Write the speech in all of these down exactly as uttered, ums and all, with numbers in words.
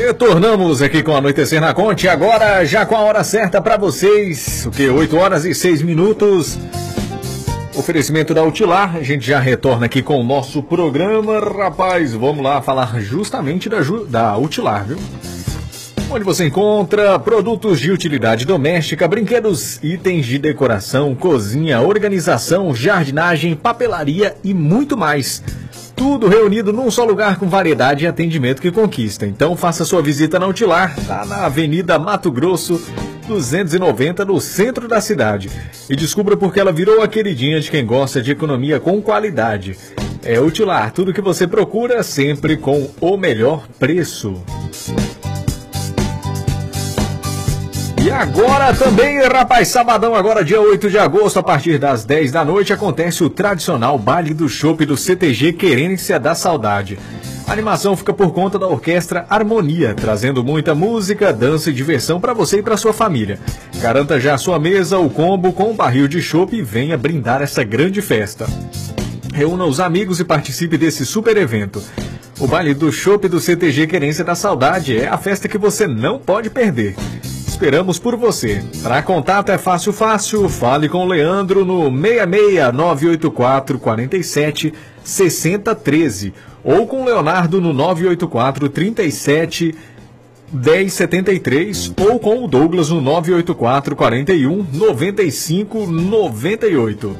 Retornamos aqui com Anoitecer na Conte, agora já com a hora certa para vocês, o que? oito horas e seis minutos. Oferecimento da Utilar, a gente já retorna aqui com o nosso programa, rapaz, vamos lá falar justamente da, da Utilar, viu? Onde você encontra produtos de utilidade doméstica, brinquedos, itens de decoração, cozinha, organização, jardinagem, papelaria e muito mais. Tudo reunido num só lugar com variedade e atendimento que conquista. Então faça sua visita na Utilar, tá na Avenida Mato Grosso, duzentos e noventa, no centro da cidade. E descubra porque ela virou a queridinha de quem gosta de economia com qualidade. É Utilar, tudo que você procura, sempre com o melhor preço. E agora também, rapaz, sabadão, agora dia oito de agosto, a partir das dez da noite, acontece o tradicional baile do chopp do C T G Querência da Saudade. A animação fica por conta da Orquestra Harmonia, trazendo muita música, dança e diversão para você e para sua família. Garanta já a sua mesa, o combo com um barril de chopp e venha brindar essa grande festa. Reúna os amigos e participe desse super evento. O baile do chopp do C T G Querência da Saudade é a festa que você não pode perder. Esperamos por você. Para contato é fácil, fácil. Fale com o Leandro no seis seis nove oito quatro quatro sete seis zero um três ou com o Leonardo no nove oito quatro três sete um zero sete três ou com o Douglas no nove oito quatro quatro um nove cinco nove oito.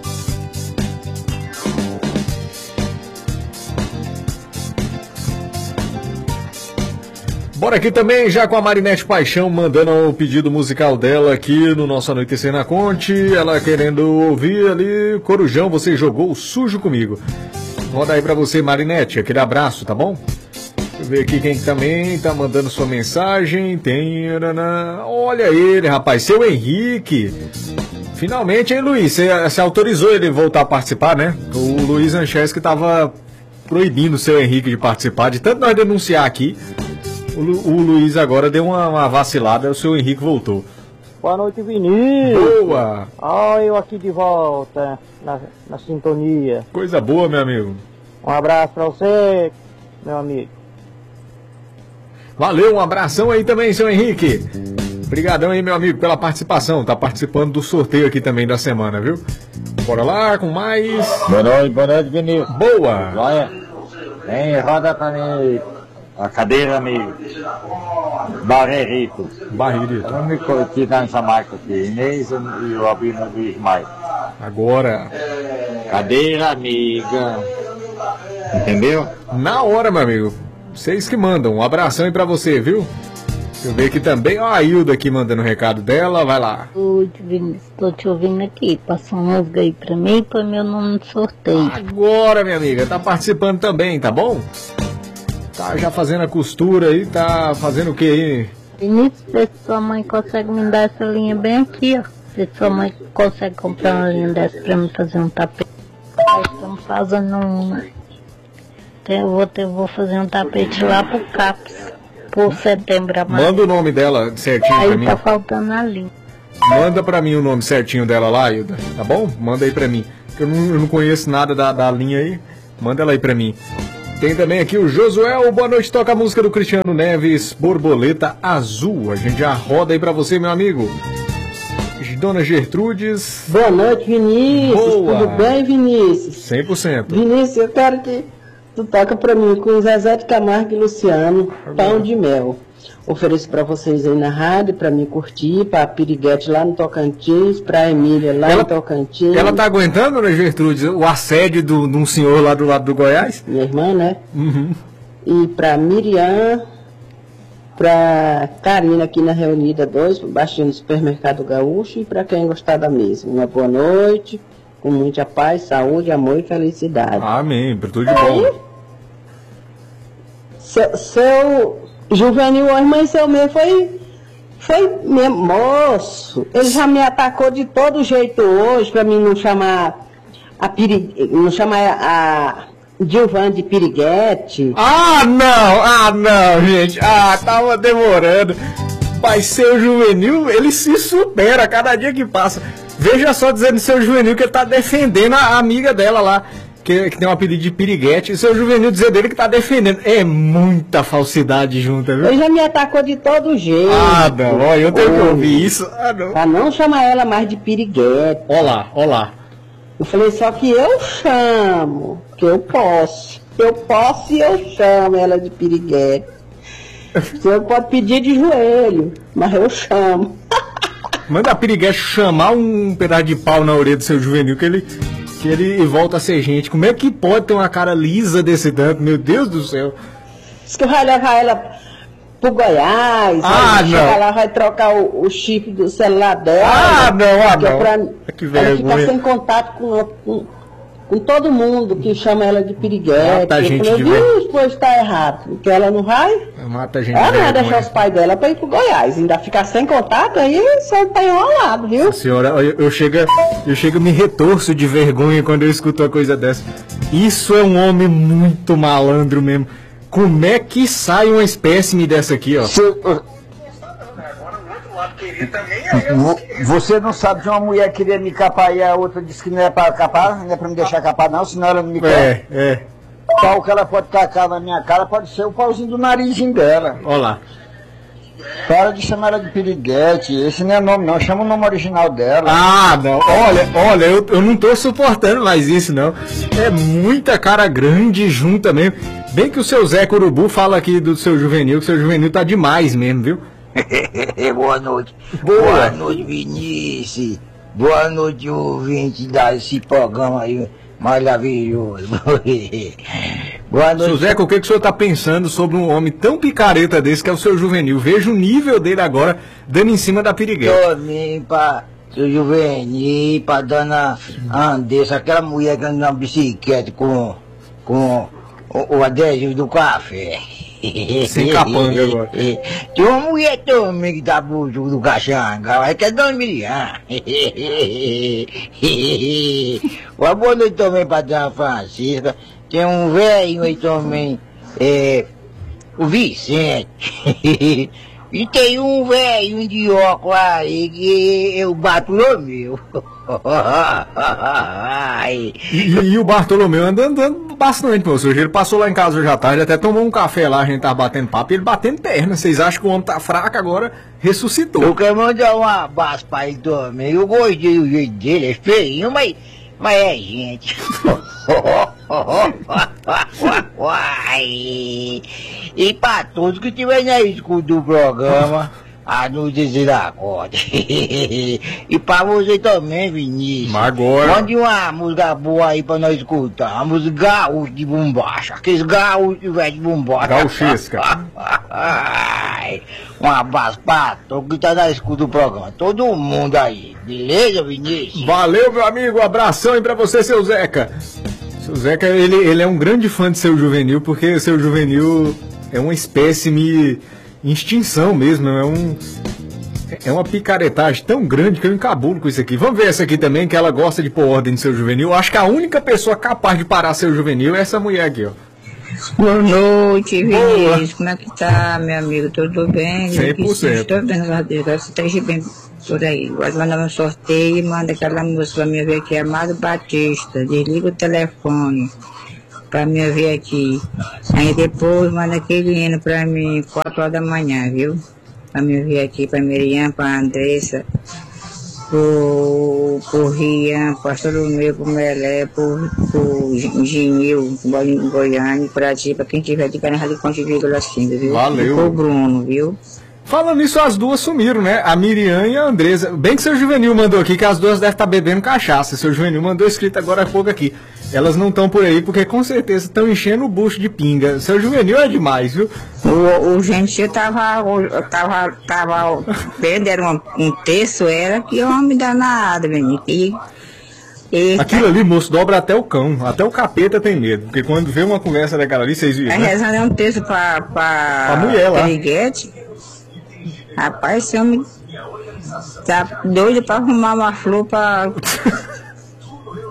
Bora aqui também, já com a Marinete Paixão, mandando o pedido musical dela aqui no nosso Anoitecer na Conte. Ela querendo ouvir ali, Corujão, você jogou sujo comigo. Roda aí pra você, Marinete, aquele abraço, tá bom? Deixa eu ver aqui quem também tá mandando sua mensagem. Tem... Olha ele, rapaz, seu Henrique. Finalmente, hein, Luiz? Você, você autorizou ele voltar a participar, né? O Luiz Anches que tava proibindo o seu Henrique de participar, de tanto nós denunciar aqui. O, Lu, o Luiz agora deu uma, uma vacilada, o seu Henrique voltou. Boa noite, Vinícius. Boa! Olha eu aqui de volta, na, na sintonia. Coisa boa, meu amigo. Um abraço pra você, meu amigo. Valeu, um abração aí também, seu Henrique. Obrigadão aí, meu amigo, pela participação. Tá participando do sorteio aqui também da semana, viu? Bora lá, com mais. Boa noite, boa noite, Vinícius. Boa! Olha, vem, roda pra mim. A cadeira, amigo. Barrerito. Barrerito. Vamos me curtir nessa marca aqui. Inês e o Albino Luiz Maia. Agora. Cadeira, amiga. Entendeu? Na hora, meu amigo. Vocês que mandam. Um abração aí pra você, viu? Deixa eu ver aqui também. Ó, a Hilda aqui mandando o recado dela. Vai lá. Oi, Vinícius. Tô te ouvindo aqui. Passa um musgo aí pra mim e põe meu nome no sorteio. Agora, minha amiga. Tá participando também, tá bom? Tá já fazendo a costura aí, tá fazendo o que aí? Vinícius, vê se sua mãe consegue me dar essa linha bem aqui, ó. Se sua mãe consegue comprar uma linha dessa pra mim fazer um tapete. Nós estamos fazendo um... Eu vou, ter, vou fazer um tapete lá pro CAPS, por setembro a mais. Manda o nome dela certinho aí pra mim. Aí tá faltando a linha. Manda pra mim o nome certinho dela lá, Hilda, tá bom? Manda aí pra mim. Eu não, eu não conheço nada da, da linha aí. Manda ela aí pra mim. Tem também aqui o Josué, boa noite, toca a música do Cristiano Neves, Borboleta Azul. A gente já roda aí pra você, meu amigo. Dona Gertrudes. Boa noite, Vinícius. Boa. Tudo bem, Vinícius? cem por cento. Vinícius, eu quero que tu toca pra mim com Zezé de Camargo e Luciano, Pão de Mel. Ofereço pra vocês aí na rádio, pra mim curtir, pra Piriguete lá no Tocantins, pra Emília lá ela, no Tocantins. Ela tá aguentando, Dona Gertrudes, o assédio do, de um senhor lá do lado do Goiás? Minha irmã, né? Uhum. E pra Miriam, pra Karina aqui na Reunida dois, baixinho do Supermercado Gaúcho, e pra quem gostar da mesa. Uma boa noite, com muita paz, saúde, amor e felicidade. Amém, pra tudo de bom. Seu... seu Juvenil hoje, mas seu mesmo foi, foi mesmo, moço, ele já me atacou de todo jeito hoje, pra mim não chamar a Piri, não chamar a Gilvan de Piriguete. Ah, não, ah, não, gente, ah, tava demorando. Mas seu Juvenil, ele se supera a cada dia que passa. Veja só dizendo seu Juvenil que ele tá defendendo a amiga dela lá. que, que tem um apelido de piriguete, e o seu Juvenil dizer dele que tá defendendo. É muita falsidade junta, viu? Ele já me atacou de todo jeito. Ah, não, olha, eu tenho que ouvir isso. Ah, não. Pra não chamar ela mais de piriguete. Olá, olá. Eu falei, só que eu chamo, que eu posso. Eu posso e eu chamo ela de piriguete. O senhor pode pedir de joelho, mas eu chamo. Manda a piriguete chamar um pedaço de pau na orelha do seu Juvenil, que ele, que ele volta a ser gente. Como é que pode ter uma cara lisa desse tanto? Meu Deus do céu. Diz que vai levar ela pro Goiás. Ah, aí não. chega lá, vai trocar o, o chip do celular dela. Ah, não, ah, que é não. pra Que ela ficar vergonha. sem contato com, com, com todo mundo que chama ela de piriguete. Mata a Eu gente falei, de viu, esposo tá errado. Porque ela não vai. Mata a gente. Ela de não vai vergonha. deixar os pais dela pra ir pro Goiás. Ainda ficar sem contato, aí só tá enrolado, viu? Senhora, eu, eu chego, eu chego me retorço de vergonha quando eu escuto uma coisa dessa. Isso é um homem muito malandro mesmo. Como é que sai uma espécime dessa aqui, ó? Vo- Você não sabe de uma mulher que queria me capar e a outra disse que não é para capar, não é para me deixar capar não, senão ela não me quer. É, é. O pau que ela pode tacar na minha cara pode ser o pauzinho do narizinho dela. Olha lá. Para de chamar ela de piriguete, esse não é nome não, chama o nome original dela. Ah, não. Olha, olha, eu, eu não tô suportando mais isso, não. É muita cara grande junta mesmo. Bem que o seu Zé Curubu fala aqui do seu Juvenil, que o seu Juvenil tá demais mesmo, viu? Boa noite. Boa. Boa noite, Vinícius. Boa noite, ouvinte desse programa aí maravilhoso. Boa Seu noite. Zeca, o que, que o senhor tá pensando sobre um homem tão picareta desse que é o seu Juvenil? Veja o nível dele agora, dando em cima da piriguete. Também pra seu Juvenil, pra dona Andressa, aquela mulher que anda na bicicleta com, com o, o adesivo do café. Sem capanga agora. Tem uma mulher também que tá pro jogo do Caxanga, vai que é Dona Miriam. Uma boa noite também pra Dona Francisca. Tem um velho aí também, é, o Vicente. E tem um velho de óculos aí que é o Bartolomeu. E, e o Bartolomeu anda andando bastante, moço. Hoje ele passou lá em casa hoje à tarde, até tomou um café lá, a gente tava batendo papo e ele batendo perna. Vocês acham que o homem tá fraco agora? Ressuscitou. Eu quero mandar um abraço pra ele também. Eu gostei do jeito dele, é feinho, mas, mas é gente. E pra todos que estiverem na escuta do programa, a nos dizer da corda. E pra você também, Vinícius. Mas agora- Mande uma música boa aí pra nós escutar. Uma música gaúcha de bombacha. Aqueles gaúchos velho de bombacha. Gauchesca. Ai, um abraço pra todo que tá na escuta do programa. Todo mundo aí. Beleza, Vinícius? Valeu, meu amigo. Um abração aí pra você, seu Zeca. Seu Zeca, ele, ele é um grande fã de seu Juvenil, porque seu Juvenil é uma espécime em extinção mesmo. É um. É uma picaretagem tão grande que eu encabulo com isso aqui. Vamos ver essa aqui também, que ela gosta de pôr ordem no seu Juvenil. Eu acho que a única pessoa capaz de parar seu Juvenil é essa mulher aqui, ó. Boa noite, Boa. Vinícius. Como é que tá, meu amigo? Tudo bem? cem por cento. Estou bem, graças a Deus. Agora você esteja bem por aí. Vai mandar um sorteio e manda aquela música pra mim ver aqui. Amado Batista. Desliga o telefone pra mim ver aqui. Aí depois manda aquele hino pra mim, quatro horas da manhã, viu? Pra mim ver aqui, pra Miriam, pra Andressa, pro, pro Rian, pro Bartolomeu, pro Melé, pro, pro Ginil, pro Bolinho Goiânia, pra ti, pra quem tiver de canal de Ponte Vírgula cinco, viu? Valeu. E pro Bruno, viu? Falando nisso, as duas sumiram, né? A Miriam e a Andresa. Bem que seu Juvenil mandou aqui que as duas devem estar bebendo cachaça. Seu Juvenil mandou escrito agora há pouco aqui. Elas não estão por aí porque com certeza estão enchendo o bucho de pinga. Seu Juvenil é demais, viu? O, o gente tava, o- tava, tava vendo, era um, um terço, era que homem danado, menino. E, e Aquilo ali, moço, dobra até o cão. Até o capeta tem medo. Porque quando vê uma conversa daquela ali, vocês viram, tá né? rezando é um terço pra, pra, Pra mulher lá. Piriguete. Rapaz, esse homem tá doido pra arrumar uma flor pra,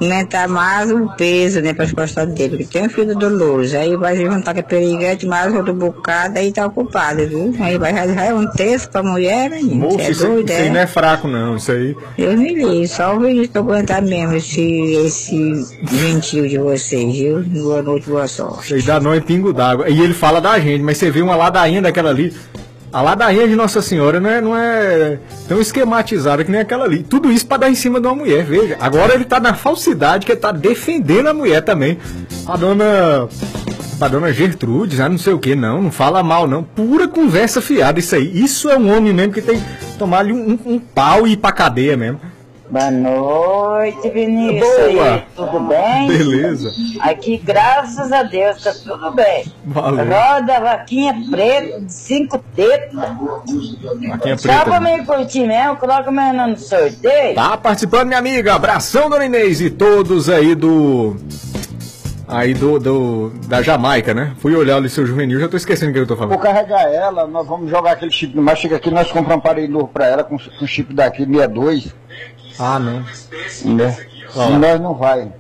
aumentar mais o peso, né, para as costas dele, porque tem um filho do Dolores, aí vai juntar com a periguete, mais outro bocado, aí tá ocupado, viu? Aí vai já é um terço pra mulher, menino. Moço, é isso, doido, isso aí é? não é fraco não, isso aí. Eu me li, só o Vinícius pra aguentar mesmo esse, esse gentil de vocês, viu? Boa noite, boa sorte. Isso aí dá nó em pingo d'água. E ele fala da gente, mas você vê uma ladainha daquela ali. A ladainha de Nossa Senhora não é, não é tão esquematizada que nem aquela ali. Tudo isso pra dar em cima de uma mulher, veja. Agora ele tá na falsidade, que ele tá defendendo a mulher também. A dona... A dona Gertrudes, ah, não sei o que, não, não fala mal, não. Pura conversa fiada isso aí. Isso é um homem mesmo que tem que tomar ali um, um, um pau e ir pra cadeia mesmo. Boa noite, Vinícius. Boa. E aí, tudo bem? Beleza. Aqui, graças a Deus, tá tudo bem. Valeu. Roda vaquinha preta de cinco tetas. Vaquinha Só preta. pra me curtir mesmo, coloca o meu nome no sorteio. Tá participando, minha amiga. Abração, dona Inês, e todos aí do... Aí do, do... da Jamaica, né? Fui olhar o Liceu Juvenil, já tô esquecendo o que eu tô Vou falando. carregar ela, nós vamos jogar aquele chip no mar. Chega aqui, nós compramos um aparelho novo pra ela com o chip daqui, sessenta e dois. Ah, não. Né? Ó. Se nós não vai.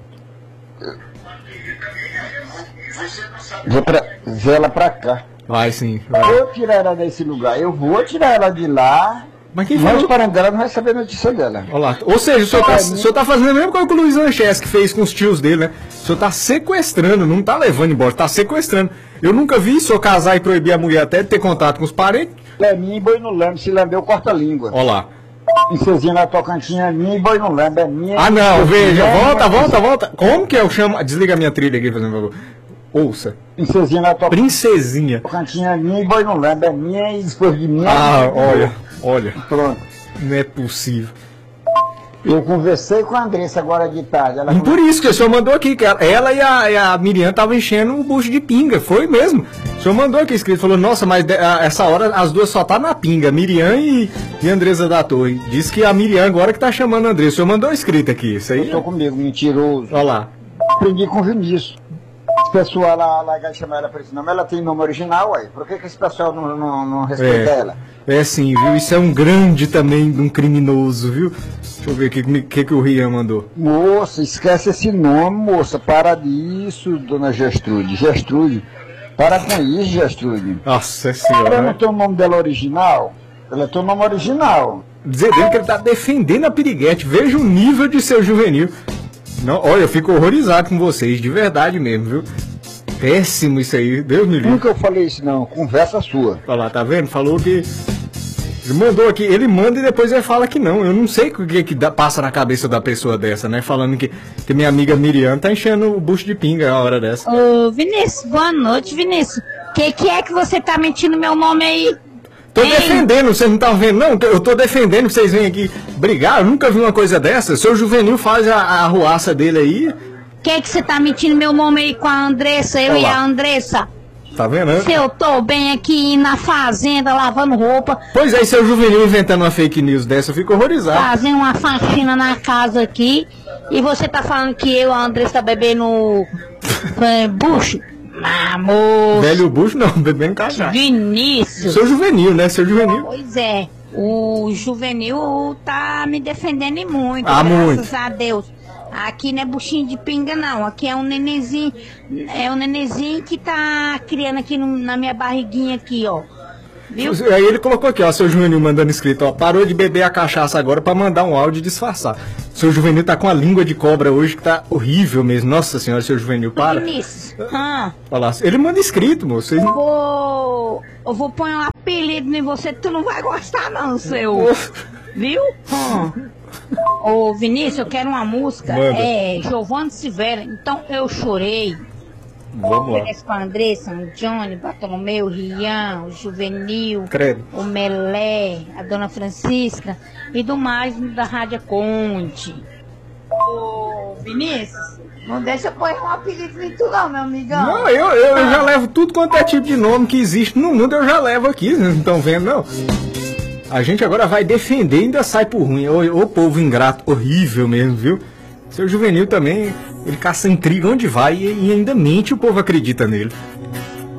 Vou tra ver ela pra cá. Vai sim, vai. Eu tirar ela desse lugar, eu vou tirar ela de lá. Mas quem Nós falou? parando dela, não vai saber notícia dela. Olha lá. Ou seja, o senhor, tá, o senhor tá fazendo a mesma coisa que o Luiz Anches que fez com os tios dele, né? O senhor tá sequestrando, não tá levando embora, tá sequestrando. Eu nunca vi o senhor casar e proibir a mulher até de ter contato com os parentes. É minha e boi no lambe, se lambeu, corta a língua. Olha lá. Princesinha na Tocantinha, é minha e boi no lambe, é minha. Ah, não, veja, É, volta, é, volta, volta. Como que eu chamo? Desliga a minha trilha aqui, fazendo favor. Ouça. Princesinha na Tocantinha. Princesinha. Tocantinha, é minha e boi no lambe, é minha e depois de mim. Ah, olha, olha. Pronto. Não é possível. Eu conversei com a Andressa agora de tarde. Ela E por isso que o senhor mandou aqui, que ela e a, e a Miriam estavam enchendo o bucho de pinga, foi mesmo. O senhor mandou aqui escrito, falou, nossa, mas de, a, essa hora as duas só tá na pinga, Miriam e, e Andressa da Torre. Diz que a Miriam agora que tá chamando a Andressa. O senhor mandou escrito aqui, isso aí? Tô comigo, mentiroso. Olha lá. Aprendi com o Vinícius. Esse pessoal lá, lá vai chamar ela para esse nome, ela tem nome original, aí. Por que, que esse pessoal não, não, não respeita É. ela? É sim, viu? Isso é um grande também de um criminoso, viu? Deixa eu ver o que, que, que o Rian mandou. Moça, esquece esse nome, moça. Para disso, dona Gertrude. Gertrude, para com isso, Gertrude. Nossa Ela senhora. não Né? tem o nome dela original? Ela tem o nome original. Dizer dele que ele tá defendendo a piriguete. Veja o nível de seu juvenil. Não, olha, eu fico horrorizado com vocês, de verdade mesmo, viu? Péssimo isso aí, Deus me livre. Nunca eu falei isso, não. Conversa sua. Olha lá, tá vendo? Falou que... Ele mandou aqui, ele manda e depois ele fala que não. Eu não sei o que, que dá, passa na cabeça da pessoa dessa, né? Falando que, que minha amiga Miriam tá enchendo o bucho de pinga a hora dessa. Ô, Vinícius, boa noite, Vinícius. Que que é que você tá mentindo meu nome aí? Tô Ei. defendendo, vocês não estão vendo, não? Eu tô defendendo que vocês vêm aqui brigar. Eu nunca vi uma coisa dessa. Seu Juvenil faz a, a arruaça dele aí. Que que você tá mentindo meu nome aí com a Andressa, eu Olha e lá. a Andressa? Tá vendo, né? Se eu tô bem aqui na fazenda, lavando roupa, Pois é, seu Juvenil inventando uma fake news dessa, eu fico horrorizado. fazendo uma faxina na casa aqui, e você tá falando que eu e a Andressa tá bebendo é, bucho? Ah, moço, Velho bucho não, bebendo cachaça. Vinícius. Seu Juvenil, né? Seu Juvenil. Pois é, o Juvenil tá me defendendo e muito, Ah, graças muito. a Deus. Aqui não é buchinho de pinga, não. Aqui é um nenenzinho, é um nenenzinho que tá criando aqui no- na minha barriguinha aqui, ó. Viu? Aí ele colocou aqui, ó, seu Juvenil mandando escrito, ó, parou de beber a cachaça agora pra mandar um áudio e disfarçar. Seu Juvenil tá com a língua de cobra hoje que tá horrível mesmo. Nossa senhora, seu Juvenil, para. Vinícius, ah, Olha lá, ele manda escrito, moço. Vocês não... vou, eu vou pôr um apelido em você que tu não vai gostar, não, seu. Viu? Ah. Ô, Vinícius, eu quero uma música. Manda. É Giovanni Silveira. Então eu chorei. Vamos lá. Oferece com a Andressa, o Johnny, Bartolomeu, o Rian, o Juvenil, Credo. o Melé, a Dona Francisca e do mais da Rádio Conte. Ô, Vinícius, não deixa eu pôr um apelido em tu não, meu amigão. Não, eu, eu, eu já levo tudo quanto é tipo de nome que existe no mundo, eu já levo aqui, vocês não estão vendo, não? A gente agora vai defender e ainda sai por ruim. Ô, ô povo ingrato, horrível mesmo, viu? Seu Juvenil também, ele caça intriga onde vai e, e ainda mente, o povo acredita nele.